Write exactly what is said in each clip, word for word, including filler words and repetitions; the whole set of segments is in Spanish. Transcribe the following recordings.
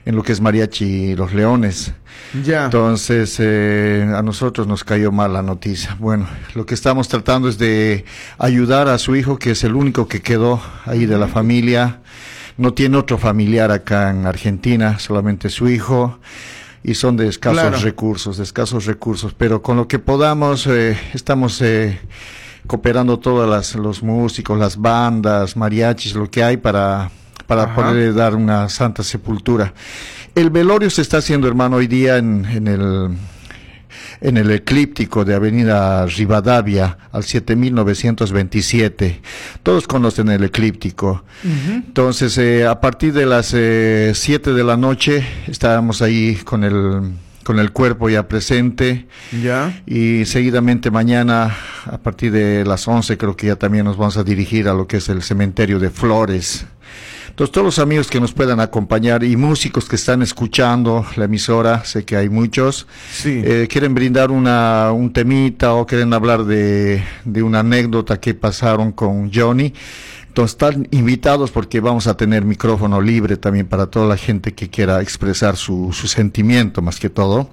en lo que es Mariachi Los Leones. Ya. Entonces, eh, a nosotros nos cayó mal la noticia. Bueno, lo que estamos tratando es de ayudar a su hijo, que es el único que quedó ahí de la familia. No tiene otro familiar acá en Argentina, solamente su hijo. Y son de escasos Claro. recursos, de escasos recursos. Pero con lo que podamos, eh, estamos eh, cooperando todas las, los músicos, las bandas, mariachis, lo que hay para... para Ajá. poderle dar una santa sepultura. El velorio se está haciendo, hermano, hoy día en, en el en el eclíptico de Avenida Rivadavia al siete mil novecientos veintisiete. Todos conocen el eclíptico. Uh-huh. Entonces, eh, a partir de las eh, siete de la noche estábamos ahí con el con el cuerpo ya presente. Ya. Y seguidamente mañana, a partir de las once, creo que ya también nos vamos a dirigir a lo que es el cementerio de Flores. Entonces, todos los amigos que nos puedan acompañar y músicos que están escuchando la emisora, sé que hay muchos, Sí. eh, quieren brindar una un temita o quieren hablar de, de una anécdota que pasaron con Johnny. Entonces, están invitados porque vamos a tener micrófono libre también para toda la gente que quiera expresar su, su sentimiento, más que todo.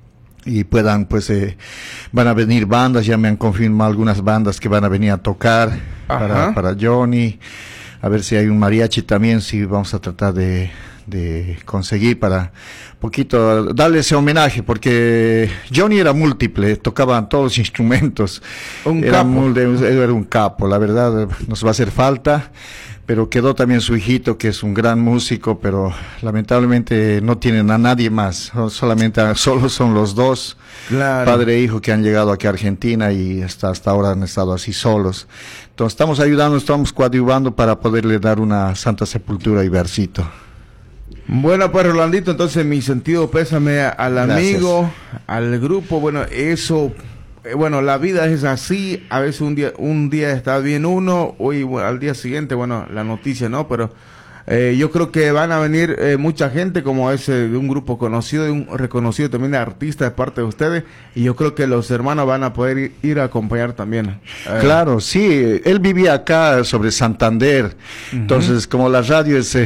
Y puedan, pues, eh, van a venir bandas, ya me han confirmado algunas bandas que van a venir a tocar para, para Johnny. A ver si hay un mariachi también, si vamos a tratar de, de conseguir para poquito darle ese homenaje, porque Johnny era múltiple, tocaba todos los instrumentos. Un era, capo. Muy, era un capo, la verdad, nos va a hacer falta. Pero quedó también su hijito, que es un gran músico, pero lamentablemente no tienen a nadie más, solamente solo son los dos, Claro. padre e hijo, que han llegado aquí a Argentina y hasta, hasta ahora han estado así solos. Entonces estamos ayudando, estamos coadyuvando para poderle dar una santa sepultura y versito. Bueno, pues Rolandito, entonces mi sentido pésame al Gracias. amigo, al grupo. Bueno, eso, eh, bueno, la vida es así. A veces un día, un día está bien uno, hoy bueno, al día siguiente, bueno, la noticia no, pero eh, yo creo que van a venir eh, mucha gente como ese de un grupo conocido, de un reconocido también de artista de parte de ustedes, y yo creo que los hermanos van a poder ir, ir a acompañar también. Eh, Claro, sí, él vivía acá sobre Santander, uh-huh. Entonces como la radio se,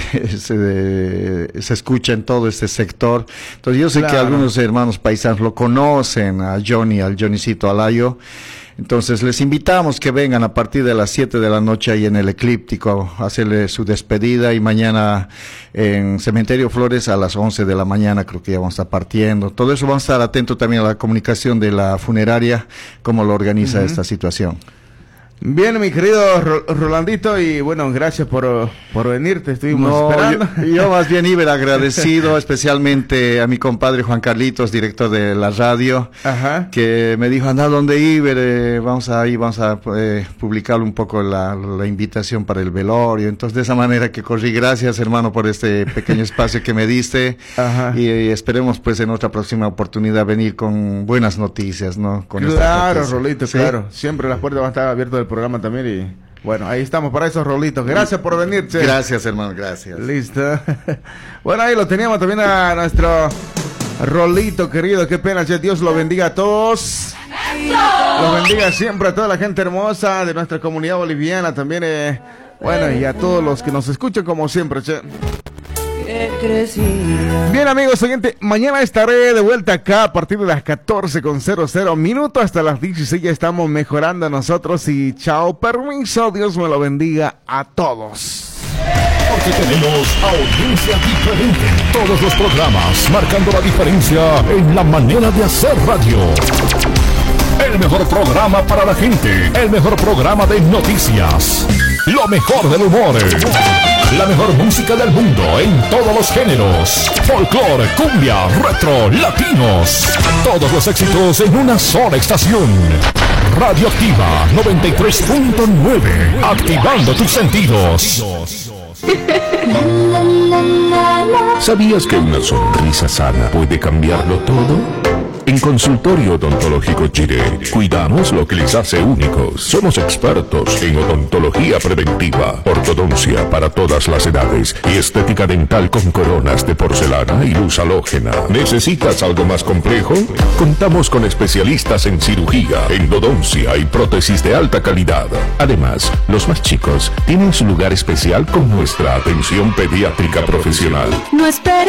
se, se escucha en todo este sector, entonces yo sé Claro. que algunos hermanos paisanos lo conocen, a Johnny, al Johnnycito Alayo. Entonces les invitamos que vengan a partir de las siete de la noche ahí en el Eclíptico a hacerle su despedida, y mañana en Cementerio Flores a las once de la mañana creo que ya vamos a estar partiendo. Todo eso vamos a estar atentos también a la comunicación de la funeraria, cómo lo organiza uh-huh. esta situación. Bien, mi querido Ro- Rolandito, y bueno, gracias por, por venir, te estuvimos no, esperando. Yo, yo más bien Iber agradecido, especialmente a mi compadre Juan Carlitos, director de la radio, Ajá. que me dijo, anda, ¿dónde Iber? Eh, vamos a ir, vamos a eh, publicar un poco la, la invitación para el velorio. Entonces, de esa manera que corrí, gracias, hermano, por este pequeño espacio que me diste. Ajá. Y, y esperemos, pues, en otra próxima oportunidad venir con buenas noticias, ¿no? Con claro, Rolito, ¿sí? Claro. ¿Sí? Siempre las puertas van a estar abiertas del programa también, y bueno, ahí estamos para esos Rolitos. Gracias por venir, che. Gracias, hermano, gracias. Listo. Bueno, ahí lo teníamos también a nuestro Rolito querido. Qué pena, che. Dios lo bendiga a todos. Los bendiga siempre a toda la gente hermosa de nuestra comunidad boliviana también. Eh, bueno, y a todos los que nos escuchan como siempre, che. Bien, amigos, siguiente, mañana estaré de vuelta acá a partir de las catorce con cero cero minutos hasta las dieciséis. Ya estamos mejorando nosotros, y chao, permiso, Dios me lo bendiga a todos. Porque tenemos audiencia diferente. Todos los programas marcando la diferencia en la manera de hacer radio. El mejor programa para la gente. El mejor programa de noticias. Lo mejor del humor. La mejor música del mundo en todos los géneros. Folclore, cumbia, retro, latinos. Todos los éxitos en una sola estación. Radioactiva noventa y tres punto nueve. Activando tus sentidos. ¿Sabías que una sonrisa sana puede cambiarlo todo? En Consultorio Odontológico Chile, cuidamos lo que les hace únicos. Somos expertos en odontología preventiva, ortodoncia para todas las edades y estética dental con coronas de porcelana y luz halógena. ¿Necesitas algo más complejo? Contamos con especialistas en cirugía, endodoncia y prótesis de alta calidad. Además, los más chicos tienen su lugar especial con nuestra atención pediátrica profesional. No esperes.